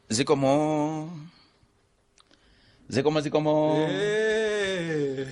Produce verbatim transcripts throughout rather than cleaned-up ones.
Zikomo. Zikomo zikomo. Eh.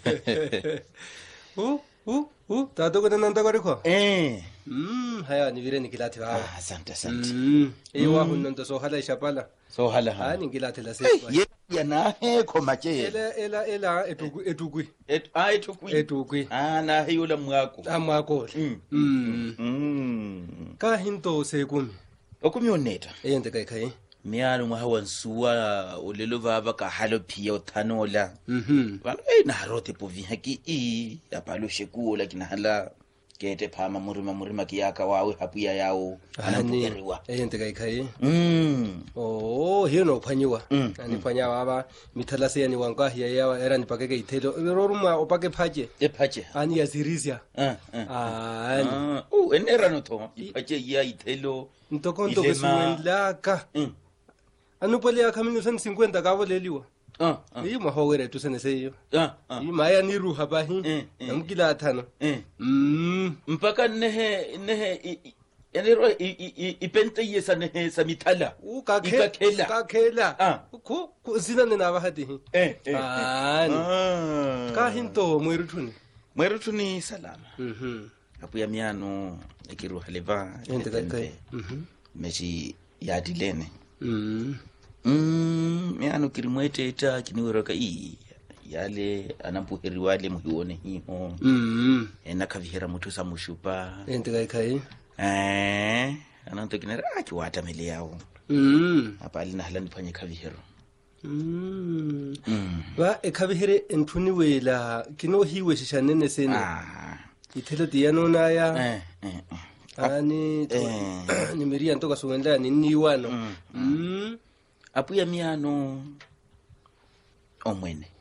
Uh, uh, uh, tato kuna nanda kwa riko. Eh. Mm, haya ni vile nikilati wa. Ah, asante asante. Mm. Ewa hunondo so hala ishapala. So hala Ah, ha. ningilati la Eh, sewa. ye yana he komache. Ela ela ela etugu etugui. Et ah etukwi. Etugui. Ah na he yula mwako. Amwako. Mm. Mm. Mm. Ka hinto sekumi. Okumyoneta. Eyende kai kai. Miyalo mwahawan suwa ulelo vava ka halo pia utanola. Mhm. Valo eh na rote po vihaki i ya palo shekuo lakini hala kete pama murima murima kiyaka wawe hapuya yao anapukeriwa. Eyende kai kai. Mm. Oh, hiyo no phanyiwa. Mm, Ani phanya baba mithala se yani wanga hiya ya era ni pakeke ithelo. Roruma opake phaje. Epache. Ani yazirisia. Ah ah. Ah, ani. Ah, oh enera no to. Ipache ya ithelo. Ntokonto Ilema. kusuwendlaka. Mm. Anupale ya kamino sen cincuenta ka boleliwa. Ah ah. Yi mahowere tu sene seyo. Ah ah. Yi maya ni ruha bahi. Eh, eh. Namkila athano. Eh. Mm. Mpaka nehe nehe enero ipente yesa nehe samithala. U ka Ikakhela. Ka khela. Ah. Ku kusina nena bahati. Eh eh. Ani. Ah. Ka hinto mweruthuni. Mwerutu ni salama. Mhm. Apu ya miano ikiru haleva. Ente kai kai. Mhm. Mechi ya dilene. Mhm. Mm, miano kirimwete ita kiniwero i yale anampuheri wale muhione hiho. Mhm. Ena kavihera mutu sa mushupa. Ente kai kai. Eh, ananto kinera akiwata mele yao. Mhm. Apa alina halani panye kavihero. Mhm. Mm. Ba ekhabihere enthuni wela kino hiwe shishanene sene. Ah. Ithelo diano na ya. Eh, eh, eh. Ani Eh. ni miria ntoka suwendla ni niwano. Mm. Mm. Apu ya miano omwene.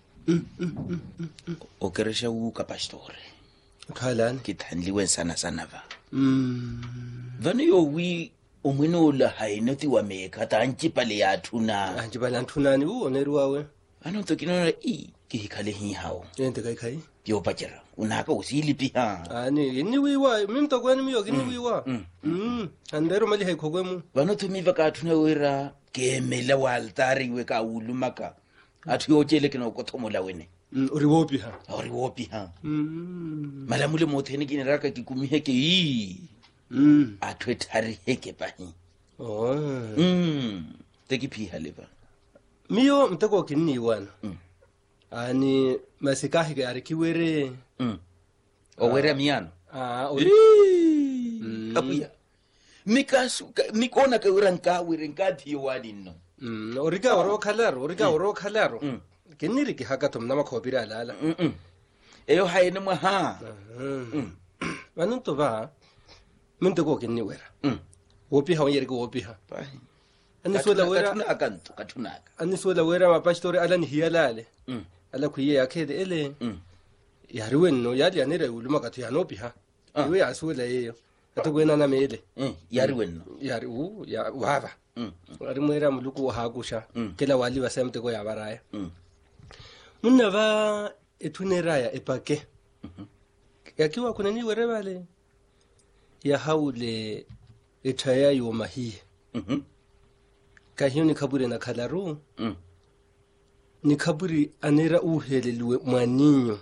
Okeresha uka pastore. Khalani. Kithandliwe sana sana va. Mm. Vani yo wi omwene ola hainoti wa meka ta anchipale ya tuna. Anje bala nthunani u oneru wawe. Anonto kinona i kihikale hi hao. Ente kai kai. Yo pachera. Unaka usilipi ha. Ani ni wiwa mimto kwani miyo kini wiwa. Mm. Mm. Andero mali hai kogwemu. Vano tumiva ka tuna wera kemela wa altari we ka ulumaka. Atu yo chele kino kotomola wene. Mm. Uriwopi ha. Ori wopi ha. Mm. Malamule motheni kinaraka kikumiheke i. Mm. Atwe tari heke pahi. Oh. Mm. Teki pi haleva. Miyo mtako kini wana. Mm. Ani masikahi ke arikiwere. Mm. Owera miano. Ah, ori. Mm. Apuya. Mikasu mikona ka uranka wirenka thiwani no. Mm. Orika oro khalaro, orika oro khalaro. Mm. Keniri ki hakatom nama khobira lala. Mm. -mm. Eyo haine mwa ha. Mm. Manunto ba. Mente ko kinni wera. Mm. Wopi ha yeri ko wopi ha. Pahi. Ani sola wera, Katuna akanto katuna. ani sola wera ma pastor ala ni hiyalale. Mm. Ala ku ye yakede ele. Mm. Yari wenno yali anere uluma katu ya nopi ha. Ah. Iwe asola yeyo. Atogwena na mele. Mm. Yari wenno. Yari u ya wava. Mm. Ari mwera muluku wa hagusha. Mm. Kila wali wasemte ko yabaraya. Mm. Munna ba etuneraya epake. Mhm. Yakiwa kuna ni were wale. Ya haule etaya yo mahi. Mhm. Kahiyo ni kaburi na kalaru. Mm. Ni kaburi anera uheleliwe mwaninyo.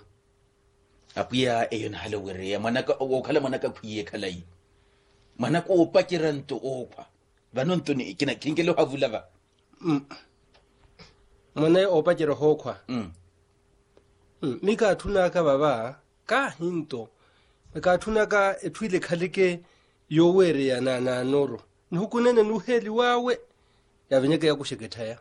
Apuya eyo na halo were ya manaka okala manaka kuye kalai. Manaka opakiranto okwa. Vanonto ni kina kingelo havulava. Mm. Mwana opajero hokwa. Mm. Mm. Mika tunaka baba ka hinto. Mika tunaka etwile khalike yowere ya na na noro. Nukunene nuheli wawe. Ya venyeke ya kusheketaya.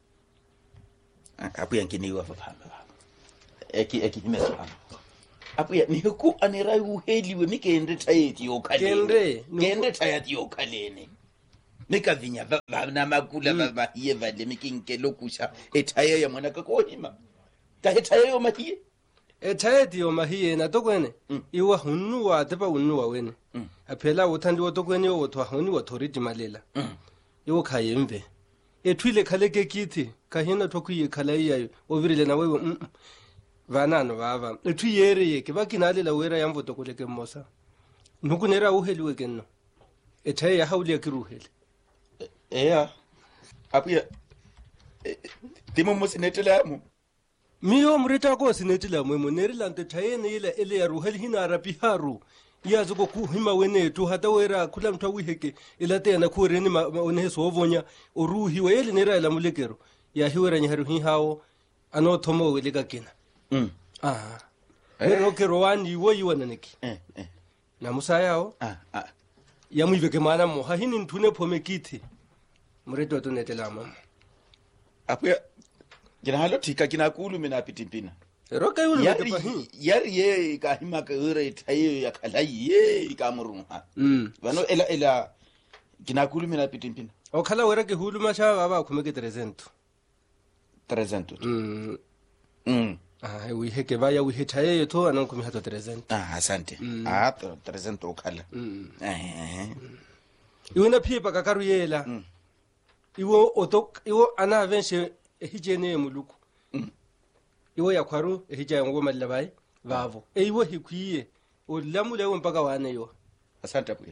Apuya nkini wa fafamba. Eki eki himeso. Apuya ni huku anirai uheliwe mikende tayeti yokalene. Kende. Kende tayeti yokalene. Nika vinya va na makula va mahiye vale mikinkelo kusha etaya ya mwana kakohima. Ta etaya yo mahiye. Etayeti yo mahiye na tokwene. Mm. Iwa hunu wa tepa hunu wa wene. Mm. Apela utandi wa tokwene yo otwa huni wa toriti malela. Mm. Iwo kayembe. Etwile khaleke kiti kahina tokuye khalaiya ovirile na wewe mm. Vanano baba. Ethu yere yeke bakinale la wera yamvo tokoleke mosa. Nukunera uheliwe kenno. Etaya hauli ya kiruheli. Eya. apuya timo mosinetelamu miyo mreta ko sinetila mwemo nerilante tayene ile ele ya ruhel hina rapiharu yazo ko kuhima wene tu hata wera kula mtu wiheke ila tena ku reni ma one so vonya oruhi wa ele nera la mulekero ya hiwera nyaru hi hawo ano tomo wele kakina mm ah ero kero wani wo yiwana neki eh eh na musayao ah ah ya muiveke mana mo hahini ntune pome kiti mreto to netela mama apuya kina halo tika kina kulu mina pitimpina ero kai ulu yari ke pahi yari ye ka hima ka ure tayo ya kala ye ka murunha mm bano ela ela kina kulu mina pitimpina o khala wera ke hulu ma sha baba khumeke tresento tresento mm mm ah wi heke baya wi hetaye to anan kumi hata tresento ah asante ah tresento khala mm eh iwona phipa ka karuyela Mm. iwo otok iwo ana venshe ehijene muluku Mm. iwo yakwaru ehija ngo malabai vavo e iwo hikwiye o lamule wo mpaka wane yo asante apuya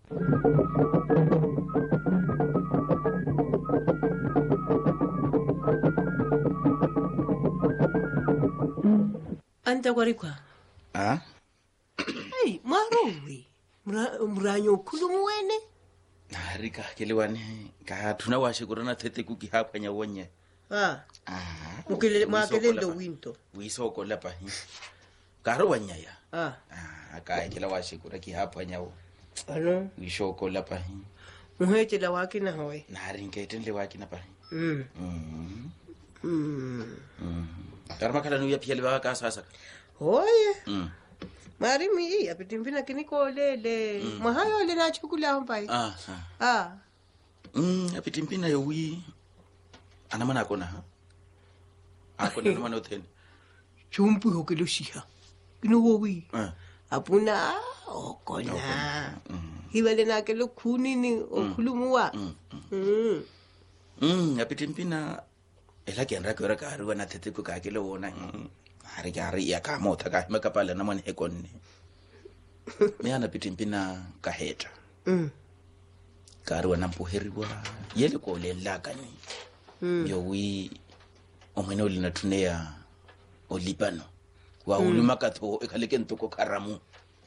anta kwarikwa ah hey marowi mranyo khulumu wene harika kelewani ka tuna washe kurana tete kuki hapa nya wonye ah ah mukele makele ndo winto wisoko lapa hi karo wanya ya ah ah ka kela washe kuraki hapa nya wo ano wisoko lapa hi muheche la wakina hoy na ringete nle waki na pa hi mm mm mm mm karma kala nu ya piyele ba ka sasa hoye mm mari mi apitimpina kiniko lele mahayo le na chukula mpai ah ah ah mm apitimpina yo wi ana mana kona ha akona no mana hotel chumpu hokelushia kino wi ah apuna okona hibale na kelo kunini okhulumuwa mm mm apitimpina ela ke nra ke ra ka ri na tete ku ka ke le wona hari ka ri ya ka mota ka me ka pala na mone he konne me ana pitimpina ka heta mm ka ri wana mpuheriwa yele ko le la ka ni yo wi o mene o lina tuneya o Libano wa uluma ka tho e khale ke ntoko karamu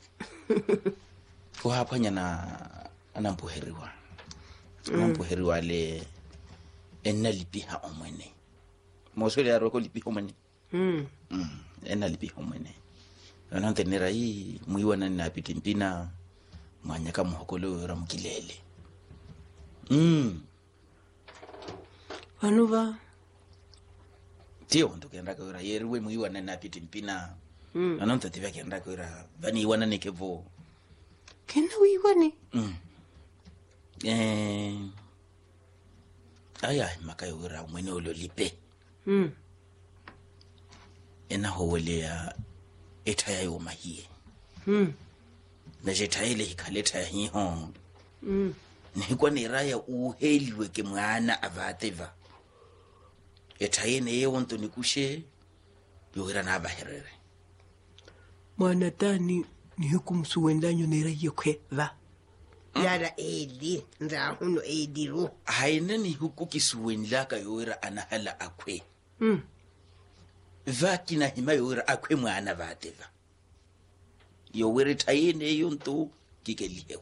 ko hapanya na ana mpuheriwa ana mpuheriwa le enna lipiha o mene mo so le ro ko lipiha o mene mm mm ena lipi homene ana ntenera yi muiwana na pitimpina mwanya ka mohokolo ra mukilele mm anuva tio ndo kenda ka ra yeriwe muiwana na pitimpina mm ana ntativa kenda ka ra vani iwana nekevo kena wiwani mm eh aya makayo ra mwene olo lipe mm ena howelea etaya yo mahie mm na jetaile hikaleta hiho mm ni kwa ni raya uheliwe ke mwana avateva etayene yewonto nikushe yohira na abaherere mwana tani ni hukumsu wendanyo nera yokwe va yara edi nda huno ediru haina ni hukuki suwenlaka yohira anahala akwe mm vakina hima yohira akwe mwana avateva yohira etayene yonto kikelihewo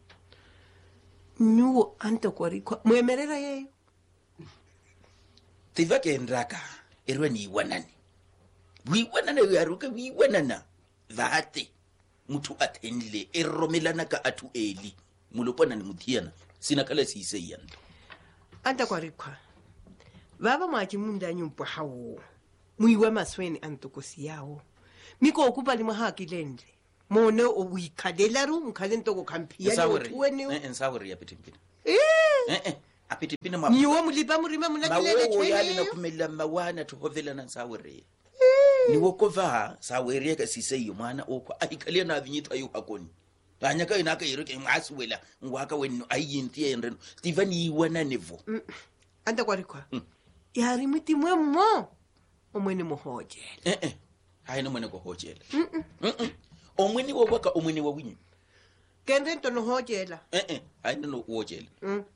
nyuo anta kwarikwa mwemerera yeyo tiva ke ndraka erwe ni wanani wi wanana yaruka wi wanana vate mutu athenile eromelana ka atu eli mulopana ni muthiana sina kala sise yanda anta kwarikwa baba maji munda nyumpo hawo muiwe masweni antokosi yawo miko okupali mahaki lende mone owikhalela ru nkhale ntoko khampia sawere eh sawere ya pitimpina eh eh eh apitimpina ma niwo mulipa murima munakilele mawo yali na chwele kumela mawana to hovela na sawere ni wokova sawere ka sise yo mwana okwa aikale na vinyita yu hakoni anya ka ina ka yiruke ngasiwela ngwaka wenno ayinti yenreno Steveni wana nevo anta kwarikwa yari miti mwemmo omwene mohojela eh eh haina mwene ko hojela mm mm omwene wo waka omwene wo winyi kende nto no hojela eh eh haina no hojela mm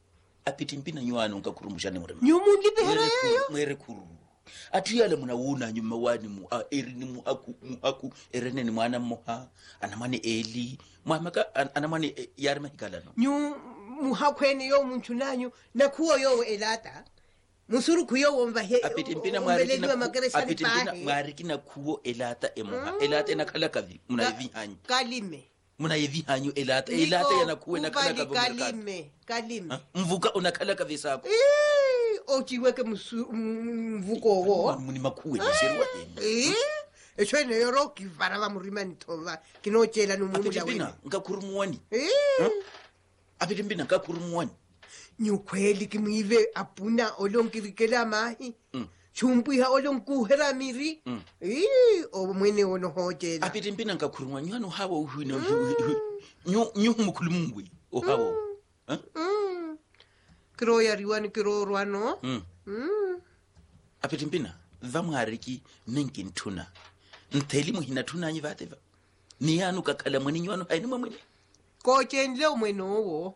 apitimpina nyuano nkakurumushane murema nyumundi behera yeyo mwere kuru atiyale muna wuna nyuma wani mu a erini mu aku mu aku erene ni mwana moha anamani eli mwamaka anamani yarma hikalano nyu muhakweni yo muntu nanyu nakuwo yo elata musuru kuyo womba he apitimpina mwarikina apitimpina mwarikina kuwo elata emuha elata enakala kavi muna yevi hanyu kalime muna yevi hanyu elata elata yanakuwe nakala kavi kalime kalime mvuka unakala kavi sako ochiweke mvuko wo muni makuwe nisirwa eh echo ne yoroki vara va murimani tova kinochela no mumu apitimpina ngakurumuwani eh apitimpina ngakurumuwani nyukweli kimive apuna olonkirikela mahi chumbuha olonkuhera miri eh o mwene ono hojela apitimpina ngakurumuwa nyano hawo uhuna nyu nyu mukulumungwe o hawo eh kiro ya riwani kiro rwano mm apitimpina vamwariki ninkin tuna nteli muhina tuna nyi vateva ni yanu kakala mwini nyano haini mwini ko chenle mweno wo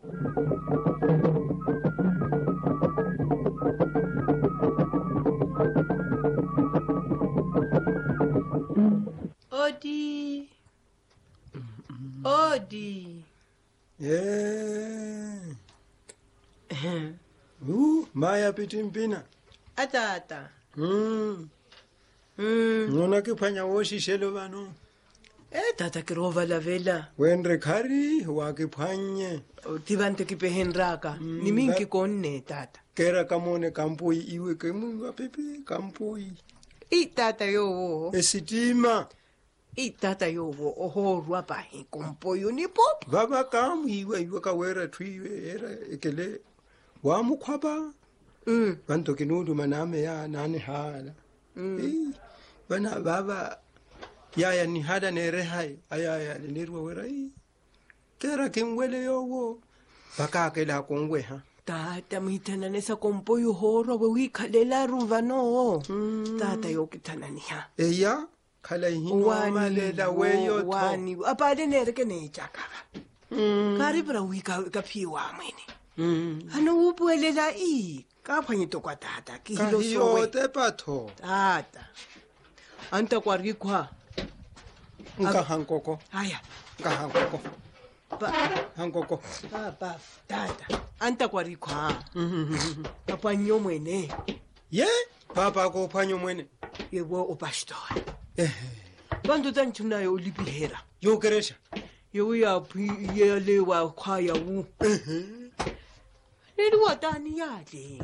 odi odi yeah uh maya pitimpina atata mm mm nona ke phanya wo shishelo bano eh tata kirova la vela wenre khari wa ke phanye tivante ki pehenraka ni minki konne tata kera kamone kampoi iwe ke mungu apepe kampoi i tata yo esitima i tata yo oho rwa pa hi kompoyo ni pop baba kam iwe iwe ka wera twiwe era ekele wa mukhaba mm banto ke nudu maname ya nani hala eh bana baba ya ya ni hada ne rehai aya ya nirwa wera i kera kimwele yowo baka ke la kongwe ha tata mitana nesa kompoyo horo we wikhalela ruva no tata yo kitana ni ha eya khala hinoma lela weyo to wani apale nere ke ne chaka mm kari bra wika ka phiwa mwene mm ano upuelela i ka phanyito kwa tata ki hilo kahiyo sowe te patho tata anta kwa rikwa nka hankoko haya nka hankoko ba hankoko ba ba tata anta kwa rikwa apanyo mwene ye papa ko phanyo mwene yewo o pastor eh bantu tanchunayo ulipihera yo keresha yewo ya phiyele wa khaya wu leli watani yale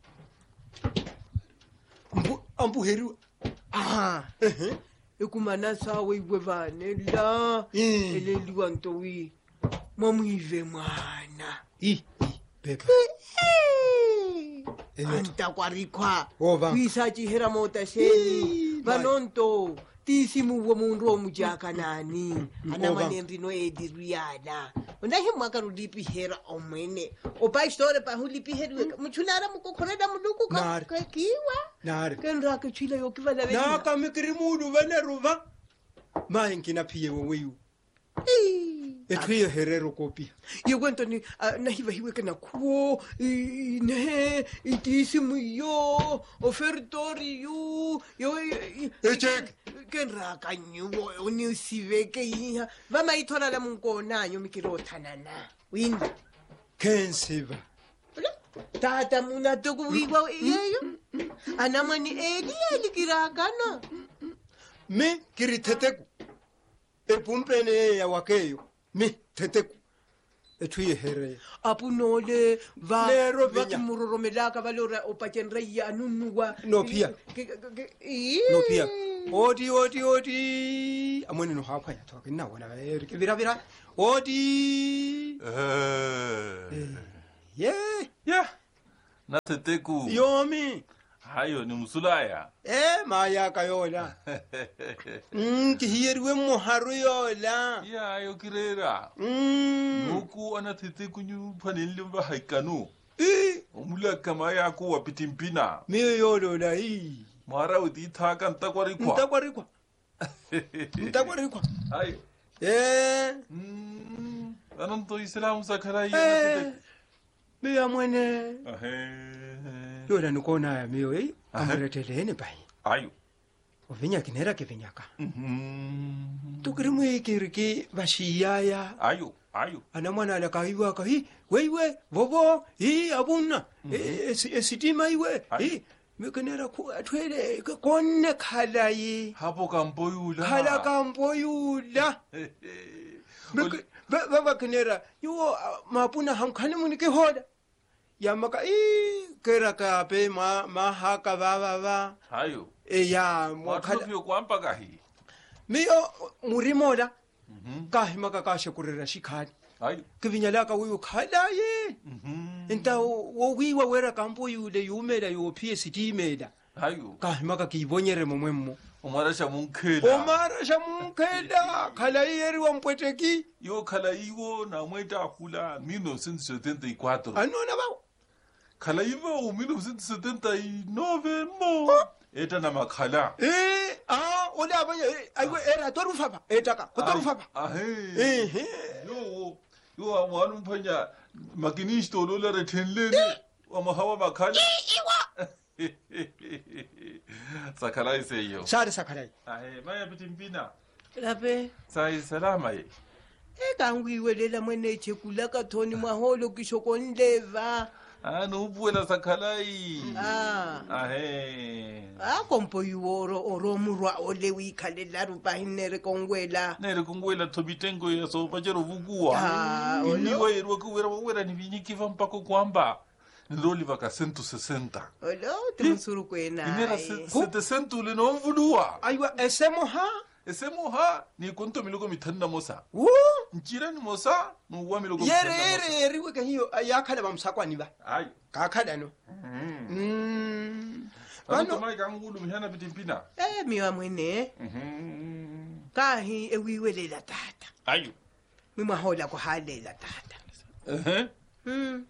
mbu ambu heru aha ekumana sawe igwevane la Eh. eleli wantowi mwamuive mwana i beba Elotho. anta kwarikwa Ova. kwisachihera mota Ih, sheni my- vanonto tisimuwe mundu omujaka nani ana Ova. manenrino ediruyana ondahi mwaka rulipihera omwene opastore pahulipiheriwe muchunara mukokhoreda muluku Nari. kakiwa nare kenraka chila yokivala vena naka mikiri mudu vene ruva mai nkina phiye wewe ethuye herero kopi yekwento ni nahiva hiwe kana kuo ne itisimu yo ofertori yo yo Echeke. kenraka nyuwo oni siveke iha vama ithola la munkonanyo mikirothanana winda kensiva tata muna tokuwiwa yeyo anamani eli eli kirakana mi kiri theteku epumpene ya wakeyo mi theteku ethuye here apunole va Lero va vinya. kimuroromelaka valora opakenra ya nunuwa No pia. no pia odi odi odi amwene no hapha ya thoka na wona eri vira vira odi ye ya na teteku yomi hayo ni musulaya eh maya kayona mm kihiyeriwe muharu yola ya yo kirera mm nuku ana teteku nyu panelli ba haikanu eh omula kama ya ku wapitimpina miyo yolo la hii mara uti thaka ntakwari kwa ntakwarikwa ntakwarikwa hayo eh mm ananto islamu sakara eh ya teteku miya mwene Ahe. yola nikona ya miyo eh amuretelene bai Ayo. ovinya kinera kivinyaka Mhm. tukiri mwikiriki bashiyaya Ayo. Ayo. ana mwana alakaiwa ka hi weiwe vovo hi abuna esitima iwe hi mikenera ku atwele konne khalayi Hapo kampoyula. khala kampoyula baba kenera yo mapuna hamkhani munike hoda yamaka i kera ka pe ma ma haka baba ba Ayo. e ya mo Watu khala vyo kwampa kahi. miyo murimoda ka himaka ka shekurira shikhani Ayo. kivinyala ka uyu khalayi Mhm. inta wo wiwa wera kampoyule yumela yo P S D meda Ayo. ka himaka ki bonyere momwemmo Umarasha munkela. omara shamunkela khalayi eri wa mpweteki Yo kala iwo na mweta akula mil novecientos e setenta y cuatro. anona ba Kala iwo mil novecientos e setenta y nueve mo. Eta na makala. eh ah ola abanya aiwe era torufaba etaka kutorufaba Ahe. ehe Yo yo amwanu mpanya makinisto lola retenlene. Wamahawa makala. Sakala ise yo. sare sakalai Ahe maya bitimpina. lape Sai salama ye. ekangwiwelela mwene chekula kathoni mwaholo kishokonleva Anu buela sakalai. ah Ahe. akompo yuoro oromurwa ole wikhalela rupahinere kongwela Nere kungwela tobitengo ya so pajero vugua. Ah, Iniwa yerwa kuwera wera ni vinyikiva mpako kwamba. Ndoli vaka cento sesenta. olo timsuru kwena Inera setecientos le no mvulua. aiwa esemo ha Ese moha ni konto miloko mitanda mosa. wo Nchira ni mosa nuwa miloko yere mitanda mosa. yere yeri weka hiyo yakhala bamsakwani ba Ayo. kakhala no mm Ano bano tomai kangulu mihana bitimpina. eh miwa mwene Mhm. kahi ewiwelela tata Ayo. mimwahola kuhalela tata Eh. mm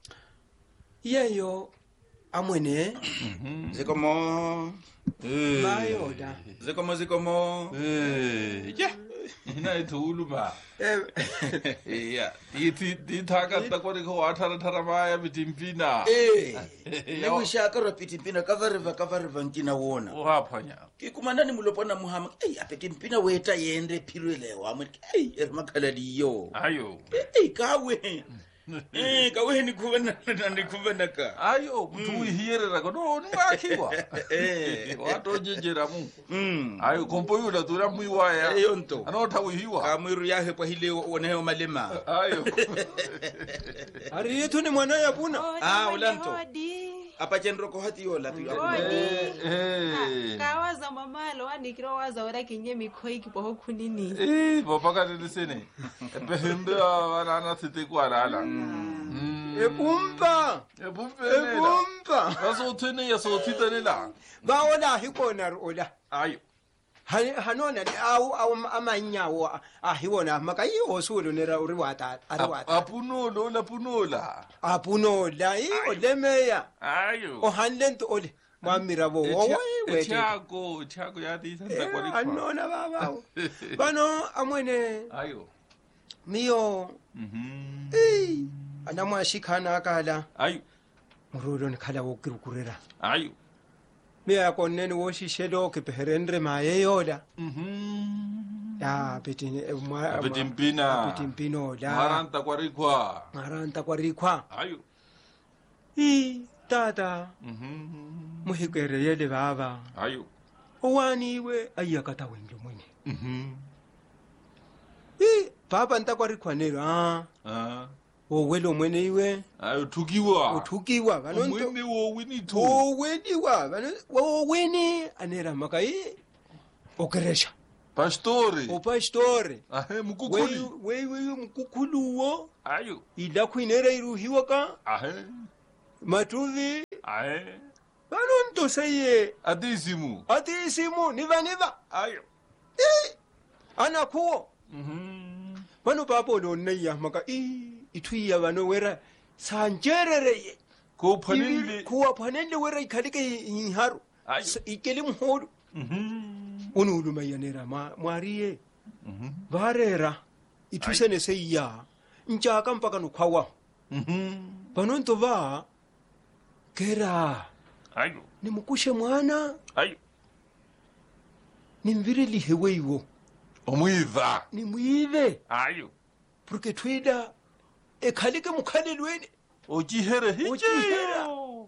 yeyo amwene zikomo Eh. mayoda zikomo zikomo Eh. Ya. Ina ithuluma. eh Ya. Dithi dithaka takwari ko athara thara maya bitimpina. eh ni kushaka ro pitimpina kavariva kavariva nkina wona Uhaphanya. ke kumandani mulopona muhama ei apetimpina weta yende phirwele wa mo ei eri makhala liyo Ayo. ei kawe eh kawe ni khuvena ni khuvena ka Ayo, mtu uhiyerera ko no ngakhiwa. Eh. Watojejera mu. mm Ayo kompoyula tura muiwaya. eyo nto Anotha uhiwa. kamwiru yahe kwa hile oneho malema Ayo. ari yetu ni mwana yapuna Ah, ulanto. Hodi. apa chenroko hati yola tu Hodi. Eh. Kawaza mamalo wanikiro waza ora kinye mikhoi kipoho kunini. Eh, bapaka lelisene. Ebehende abana site kwalala. Mm. ebumba Ebumpenela. ebumba Basothene yasothitelela. baola hikona ola Ayo. Hani- hanona ni au au amanyawo ahiwona maka iyo sulu nera uri wata ari Ap- wata Apunola la punola. apunola iyo lemeya Ayo. o hanlento ole mamira bo owe wete Echako, echako ya disa ndakwarikwa. anona baba bano amwene Ayo. miyo Mhm. eh anamwa shikana akala Ayo. murulo ni kala wokirukurira Ayo. miya konneni wo shishelo ke peherendre maye yoda Mhm. ya petini mwa Apetimpina. petimpino la Maranta kwarikwa. maranta kwarikwa Ayo. i tata Mhm. muhikere yele baba Ayo. owaniwe ayakata wenge mwene Mhm. i baba ntakwarikwa nero ah Ah. owelo mwene iwe Ayo thukiwa. uthukiwa banonto Umwene wo winitho. owediwa bano oweni anera makai okeresha Pastori. opastore Ahe mukukhuli. wewe wewe mkukhuluwo Ayo. ila khwinera iruhiwa ka Ahe. matuvi Ahe. banonto seye Adisimu. atisimu niva niva Ayo. anakhuwo Mhm. bano babolo neya maka i ithuya bano wera sanjerereye Ko phanile. kuwa phanele wera ikhalike iharu Ayo. ikeli mholu Mhm. unulumayanera mwariye Mhm. varera ithusene seiya njaka mpaka nukhwawa Mhm. panonto va kera Ayo. nimukushe mwana Ayo. nimvirelihe weiwo Omwiva. nimwive Ayo. porque twida ekhalike mukhalelweni Ojihere hiche. Ojihera.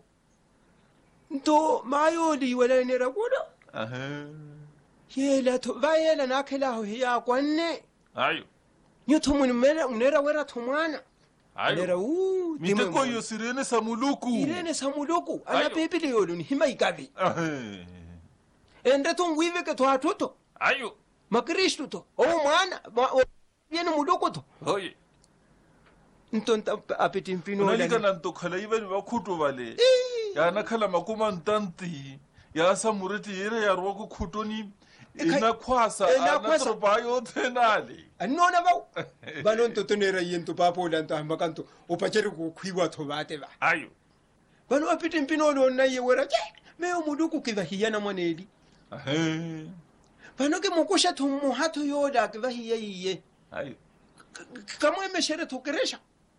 nto mayoli welanera kuda Aha. yela to vayela nakhelaho hiya kwanne Ayo. nyotho mun mera unera wera thomwana nera Ayo. u Miteko yo sirene samuluku. irene samuloko ana Ayo. pepele yolo ni hima ikabi Aha. ende to ngwive ke to atoto Ayo. makristu to o mwana yene muloko to Oye. ntonta apeti mpino Unalika na ntokhala ibe ni bakhuto bale. Ya nakhala makuma ntanti. Ya samureti yere ya rwa ku khutoni. Ekha- Ina khwasa Ina ana khwasa. tropa yo thenale. anona ba bano ntoto nera yento papo la nto hamba kanto opachere ku khwiwa thobate ba Ayo. bano apeti mpino lo na ye wera ke me o muduku ke ba hiyana mwaneli Aha. bano ke mokusha thomo hatho yoda ke ba hiya iye Ayo. kamwe meshere thokeresha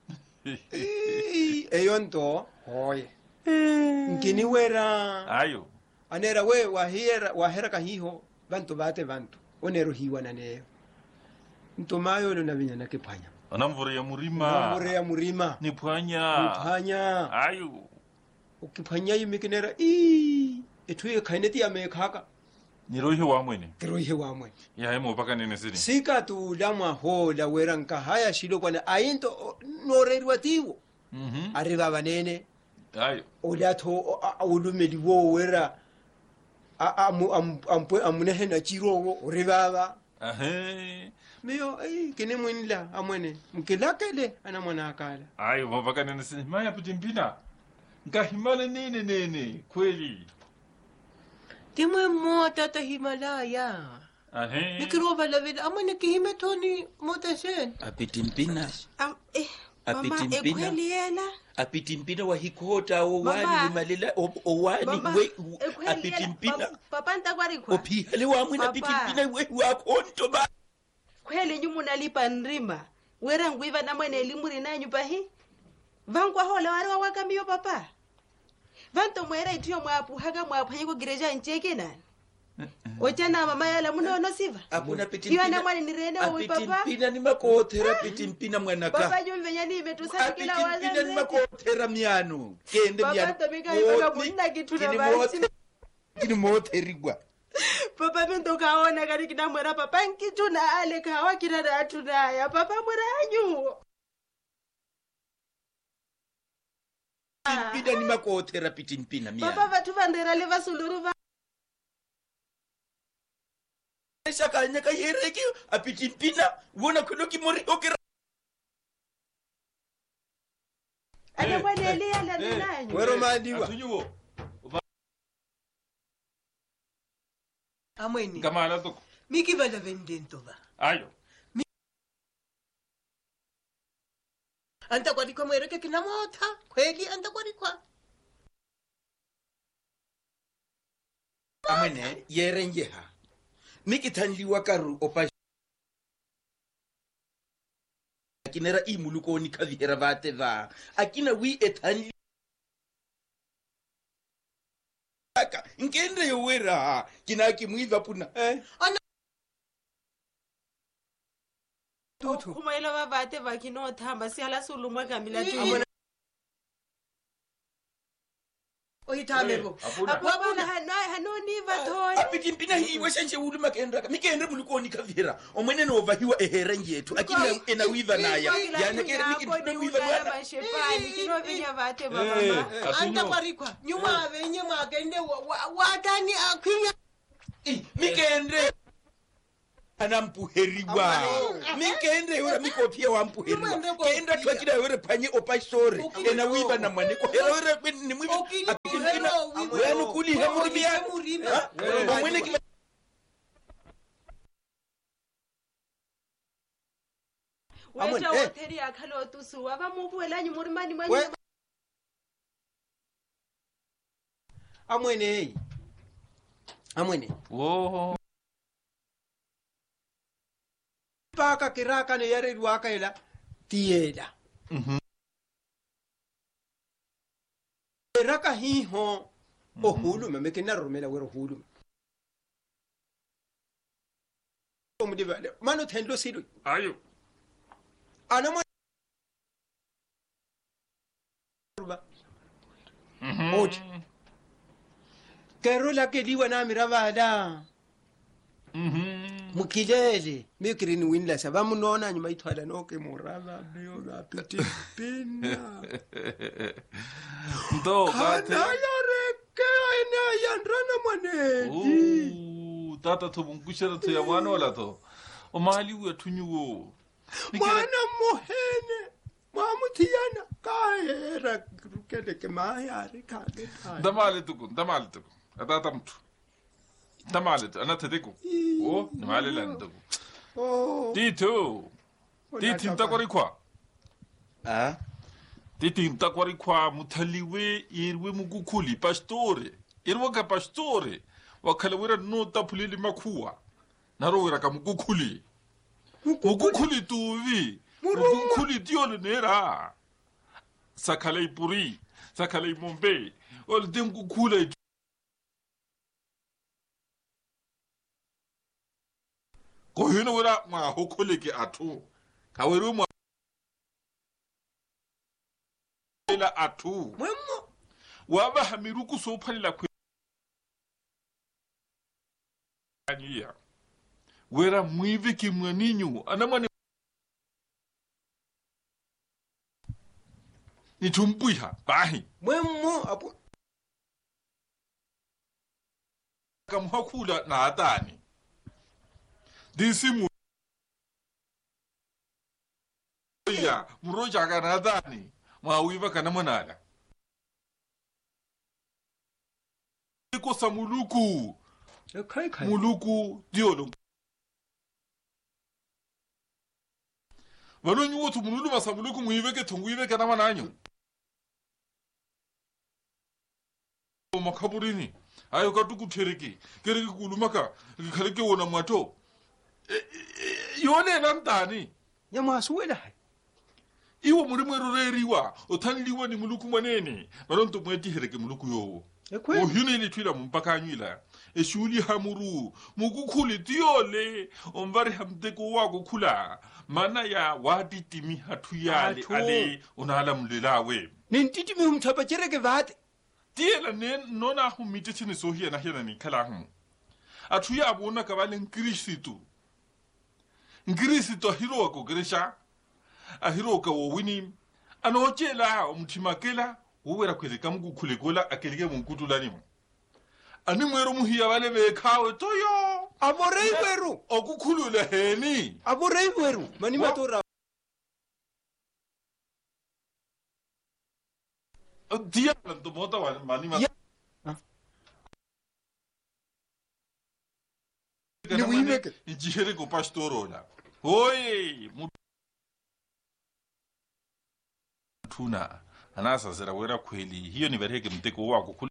eyo nto hoye nkini wera Ayo. anera we wahera wahera kahiho bantu bate bantu onero hiwa naneyo ntomayo lo nabinyana ke phanya Anamvure ya murima. mure ya murima Ni phwanya. phanya Ayo. ukiphanya yimikinera i ethuye khaineti ya mekhaka Ni rohi wa mwene. keroihe wamwe Ya hemo paka nene sini. sika tu lamwa hola wera nka haya shilo kwana ayinto norerwa tiwo Mhm. arriba banene Ayo. olatho ulumeli wo wera amu ampwe amunehe na chirowo oribaba Aha. miyo ai kene mwinla amwene mkilakele ana mwana akala Ayo mapaka nene sini. Maya putimpina. Nkahimale nene nene. Kweli. timwe mota ta himalaya Aha. nikirova lavela amane kihime toni mota sen apiti mpina Am- eh, Apiti mama mpina. ekweli yena apiti mpina wahikota owani Baba. limalela o- owani Baba, we ekweli apiti yena. mpina Papa- papa ntakwarikwa ophihale wamwe apiti Papa. mpina we wakonto ba kweli nyu munalipa nrimba wera ngwiva namwene elimuri nanyu pahi vankwa hola wari wawakamiyo papa vanto mwera itiyo mwapuhaka mwaphanyiko gireja ncheke nani ochana mama yala munono siva akuna apiti iyo mpina anamwene nirene owi apiti papa mpina ni makothera apiti mpina mwanaka papa nyumvenya ni imetusana apiti kila mpina ni wazanzete makothera myano kende Papa, myano tomika ipaka munna kitu na basi. kini moterigwa papa vento kaona kari kina mwera papa nkitu na ale kawa kina na atunaya papa mwera anyu mpina ni makothera apiti mpina papa myano vatu vandera leva suluru va shakanya kayereki apiti mpina wona kuno kimori okera ale mwene elia la nanyu wero madiwa Atunyuo. amwene Kama ala toko. mikiva lavendentova Ayo. anta kwarikwa mwereke kina mota kweli anta kwarikwa amene yerenjeha mikithanliwa karu opa akinera imulukoni kavihera vate va akina wi ethanli aka nkende yowera kina kimwiva puna eh tutu kumaila vavate vakinothamba sihala sulumwa kamila tu ohitamebo Apuna. wabona hanoniva thoni apiti mpina hiwe shanje uluma kendra mikende mulukoni kavihera omwene nova hiwa ehera njetu akina ena wiva naya yana kere mikinde wiva bwana mashepani kinovenya vate Eh, vamama anta Atunyo. kwarikwa nyuma avenye mwagende wa- wa- watani akwinya I, mikende anampuheriwa mikende yora mikopia wampuheriwa Numande kwa kenda upia. twakira yore panye opasore Ukilo. ena wiva na mwaniko hera yore ni mwivi Ukilo. apikina Ukilo. wenu kuli he murimi ya Murimi. Ha? Eh. omwene kima weta eh. wotheri akhale otusuwa vamuvuelanyu murimani we mwanyu amwene hey amwene Oh. paka kiraka ne yarerwa kaila tiela wera ka hiho o hulu me ke na romela wera hulu o mo diba mano thendlo sido ayo ana mo oti kero la ke diwa na mirabada mhm mukilele me green winla sa ba munona nyuma ithwala no ke moraba beyo ba piti pina ndo kate kana re ke ina yandrana manedi oh tata to bunkushera to ya mwana wala to o mali we thunyuwo mwana mohene mamutiyana kaera kele ke mayari kale damale tuku damale tuku atata mtu damale ana tedeko oh damale la tuku oh tito titi mtakwari kwa a titi mtakwari kwa mutaliwe irwe mukukuli pastore irwe ka pastore wakhalawira no tapulili makhuwa naro wira ka mukukuli mukukuli tuvi mukukuli tiole nera sakalai puri sakalai mombe ol dem kukula ko hino wira ma hokole ke atu ka wira mo ila atu mwemo wa ba hamiru ku so phalila ku aniya wira muivi ki mwaninyu anamani ni tumpuiha bahi mwemo apo kamhakula na atani disimu ya muroja kana atani mawiva kana manala ko samuluku kai kai muluku diolo vanonyi wotu munulu masamuluku muiveke tonguive kana mananyo makaburini ayo katukutereki kereki kulumaka kaleke wona mwato yone nantani nyama suwela iwo muri mweroreriwa otanliwa ni muluku manene baronto mweti hereke muluku yo o hine ni twila mpaka anywila eshuli hamuru mukukhuli tiole omvari hamteko wako kula mana ya wadi timi hatuyale ale onala mlelawe nintiti mi umthapa chereke vate tiela ne nona humite tini sohia na hena ni kala hum atuya abona kabale ngirisitu ngirisitu hiro wako gresha ahiro ka wo wini anochela umtimakela wowera kwele kamukukhule gola akelike munkutulani ani mwero muhiya bale bekhawe toyo aborei weru okukhulula heni aborei weru mani matora dia ndo mota wa mani ma ni wimeke ijihere ko pastoro la hoye tuna anasa zera wera kweli hiyo ni bereke mteko wako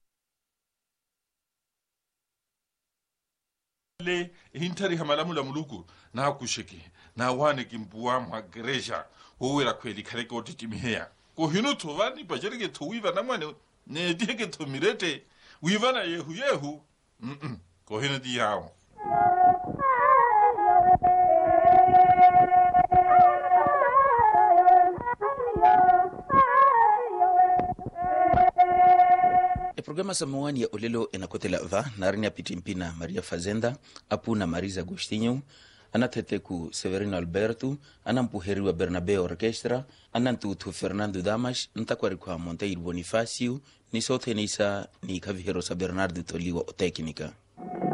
le hintari hamalamu la muluku na kushiki na wane kimpuwa mwageresha wera kweli kareke otitimiheya ko hino tovani pajereke towiva na mwane ne dieke to mirete wiva na yehu yehu mm -mm. ko hino di hao e programa samawani ya olelo enakotela va narini apitimpina Maria Fazenda apu na Marisa Agostinho anatete ku Severino Alberto anampuheriwa Bernabe Orchestra anantutu Fernando Damas ntakwari kwa Monteiro Bonifacio ni sote nisa ni kavihero sa Bernardo Toliwa o técnica.